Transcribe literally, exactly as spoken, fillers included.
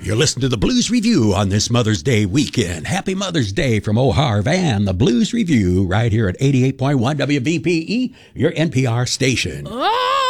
You're listening to the Blues Review on this Mother's Day weekend. Happy Mother's Day from O'Hare Van, the Blues Review, right here at eighty-eight point one W V P E, your N P R station. Oh!